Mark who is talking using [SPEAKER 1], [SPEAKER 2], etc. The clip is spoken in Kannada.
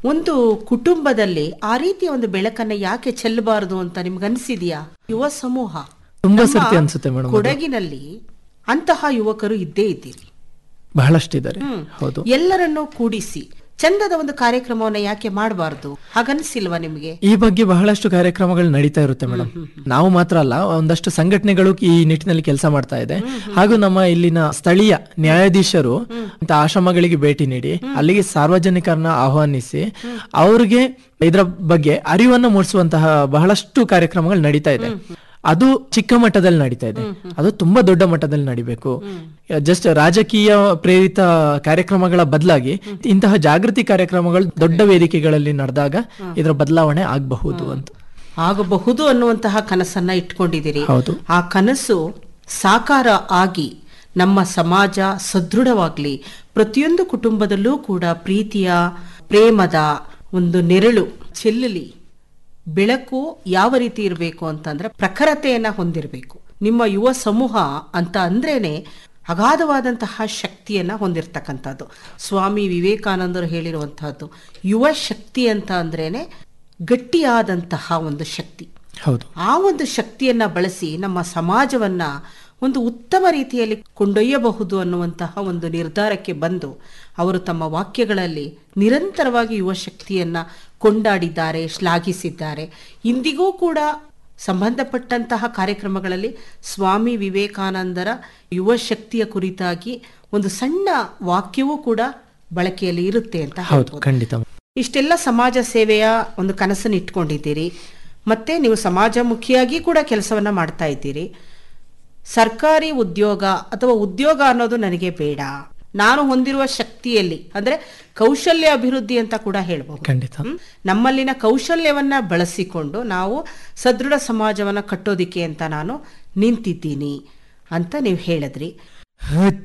[SPEAKER 1] ಒಂದು ಕುಟುಂಬದಲ್ಲಿ ಆ ರೀತಿಯ ಒಂದು ಬೆಳಕನ್ನ ಯಾಕೆ ಚೆಲ್ಲಬಾರದು ಅಂತ ನಿಮ್ಗನ್ಸಿದ್ಯಾ? ಯುವ ಸಮೂಹ
[SPEAKER 2] ತುಂಬಾ
[SPEAKER 1] ನಮ್ಮ
[SPEAKER 2] ಸರ್ತಿ ಅನ್ಸುತ್ತೆ ಮೇಡಮ್.
[SPEAKER 1] ಕೊಡಗಿನಲ್ಲಿ ಅಂತಹ ಯುವಕರು ಇದ್ದೇ ಇದ್ದೀರಿ,
[SPEAKER 2] ಬಹಳಷ್ಟಿದ್ದಾರೆ. ಹೌದು.
[SPEAKER 1] ಎಲ್ಲರನ್ನೂ ಕೂಡಿಸಿ ಚಂದದ ಒಂದು ಕಾರ್ಯಕ್ರಮವನ್ನ ಯಾಕೆ ಮಾಡಬಾರ್ದು? ಹಾಗನ್ಸಿಲ್ವಾ ನಿಮ್ಗೆ?
[SPEAKER 2] ಈ ಬಗ್ಗೆ ಬಹಳಷ್ಟು ಕಾರ್ಯಕ್ರಮಗಳು ನಡೀತಾ ಇರುತ್ತೆ ಮೇಡಮ್. ನಾವು ಮಾತ್ರ ಅಲ್ಲ, ಒಂದಷ್ಟು ಸಂಘಟನೆಗಳು ಈ ನಿಟ್ಟಿನಲ್ಲಿ ಕೆಲಸ ಮಾಡ್ತಾ ಇದೆ. ಹಾಗೂ ನಮ್ಮ ಇಲ್ಲಿನ ಸ್ಥಳೀಯ ನ್ಯಾಯಾಧೀಶರು ಇಂಥ ಆಶ್ರಮಗಳಿಗೆ ಭೇಟಿ ನೀಡಿ ಅಲ್ಲಿಗೆ ಸಾರ್ವಜನಿಕರನ್ನ ಆಹ್ವಾನಿಸಿ ಅವ್ರಿಗೆ ಇದರ ಬಗ್ಗೆ ಅರಿವನ್ನು ಮೂಡಿಸುವಂತಹ ಬಹಳಷ್ಟು ಕಾರ್ಯಕ್ರಮಗಳು ನಡೀತಾ ಇದೆ. ಅದು ಚಿಕ್ಕ ಮಟ್ಟದಲ್ಲಿ ನಡೀತಾ ಇದೆ, ಅದು ತುಂಬಾ ದೊಡ್ಡ ಮಟ್ಟದಲ್ಲಿ ನಡಿಬೇಕು. ಜಸ್ಟ್ ರಾಜಕೀಯ ಪ್ರೇರಿತ ಕಾರ್ಯಕ್ರಮಗಳ ಬದಲಾಗಿ ಇಂತಹ ಜಾಗೃತಿ ಕಾರ್ಯಕ್ರಮಗಳು ದೊಡ್ಡ ವೇದಿಕೆಗಳಲ್ಲಿ ನಡೆದಾಗ ಇದರ ಬದಲಾವಣೆ ಆಗಬಹುದು
[SPEAKER 1] ಅನ್ನುವಂತಹ ಕನಸನ್ನ ಇಟ್ಕೊಂಡಿದ್ದೀರಿ.
[SPEAKER 2] ಹೌದು.
[SPEAKER 1] ಆ ಕನಸು ಸಾಕಾರ ಆಗಿ ನಮ್ಮ ಸಮಾಜ ಸದೃಢವಾಗ್ಲಿ, ಪ್ರತಿಯೊಂದು ಕುಟುಂಬದಲ್ಲೂ ಕೂಡ ಪ್ರೀತಿಯ ಪ್ರೇಮದ ಒಂದು ನೆರಳು ಚೆಲ್ಲಲಿ. ಬೆಳಕು ಯಾವ ರೀತಿ ಇರಬೇಕು ಅಂತಂದ್ರೆ ಪ್ರಖರತೆಯನ್ನ ಹೊಂದಿರಬೇಕು. ನಿಮ್ಮ ಯುವ ಸಮೂಹ ಅಂತ ಅಂದ್ರೇನೆ ಅಗಾಧವಾದಂತಹ ಶಕ್ತಿಯನ್ನ ಹೊಂದಿರತಕ್ಕಂಥದ್ದು. ಸ್ವಾಮಿ ವಿವೇಕಾನಂದರು ಹೇಳಿರುವಂತಹದ್ದು, ಯುವ ಶಕ್ತಿ ಅಂತ ಅಂದ್ರೇನೆ ಗಟ್ಟಿಯಾದಂತಹ ಒಂದು ಶಕ್ತಿ.
[SPEAKER 2] ಹೌದು.
[SPEAKER 1] ಆ ಒಂದು ಶಕ್ತಿಯನ್ನ ಬಳಸಿ ನಮ್ಮ ಸಮಾಜವನ್ನ ಒಂದು ಉತ್ತಮ ರೀತಿಯಲ್ಲಿ ಕೊಂಡೊಯ್ಯಬಹುದು ಅನ್ನುವಂತಹ ಒಂದು ನಿರ್ಧಾರಕ್ಕೆ ಬಂದು ಅವರು ತಮ್ಮ ವಾಕ್ಯಗಳಲ್ಲಿ ನಿರಂತರವಾಗಿ ಯುವ ಶಕ್ತಿಯನ್ನ ಕೊಂಡಾಡಿದ್ದಾರೆ, ಶ್ಲಾಘಿಸಿದ್ದಾರೆ. ಇಂದಿಗೂ ಕೂಡ ಸಂಬಂಧಪಟ್ಟಂತಹ ಕಾರ್ಯಕ್ರಮಗಳಲ್ಲಿ ಸ್ವಾಮಿ ವಿವೇಕಾನಂದರ ಯುವ ಶಕ್ತಿಯ ಕುರಿತಾಗಿ ಒಂದು ಸಣ್ಣ ವಾಕ್ಯವೂ ಕೂಡ ಬಳಕೆಯಲ್ಲಿ ಇರುತ್ತೆ ಅಂತ ಹೇಳ್ಬೋದು.
[SPEAKER 2] ಖಂಡಿತ.
[SPEAKER 1] ಇಷ್ಟೆಲ್ಲ ಸಮಾಜ ಸೇವೆಯ ಒಂದು ಕನಸನ್ನು ಇಟ್ಕೊಂಡಿದ್ದೀರಿ, ಮತ್ತೆ ನೀವು ಸಮಾಜಮುಖಿಯಾಗಿ ಕೂಡ ಕೆಲಸವನ್ನ ಮಾಡ್ತಾ ಇದ್ದೀರಿ. ಸರ್ಕಾರಿ ಉದ್ಯೋಗ ಅಥವಾ ಉದ್ಯೋಗ ಅನ್ನೋದು ನನಗೆ ಬೇಡ, ನಾನು ಹೊಂದಿರುವ ಶಕ್ತಿಯಲ್ಲಿ ಅಂದ್ರೆ ಕೌಶಲ್ಯ ಅಭಿವೃದ್ಧಿ ಅಂತ ಕೂಡ ಹೇಳ್ಬಹುದು.
[SPEAKER 2] ಖಂಡಿತ.
[SPEAKER 1] ನಮ್ಮಲ್ಲಿನ ಕೌಶಲ್ಯವನ್ನ ಬಳಸಿಕೊಂಡು ನಾವು ಸದೃಢ ಸಮಾಜವನ್ನ ಕಟ್ಟೋದಿಕ್ಕೆ ಅಂತ ನಾನು ನಿಂತಿದ್ದೀನಿ ಅಂತ ನೀವು ಹೇಳಿದ್ರಿ.